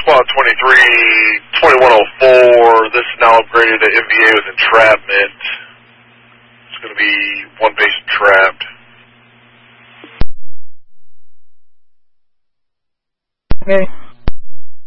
Squad 23, 2104. This is now upgraded to MVA with entrapment. It's going to be one patient trapped. Okay.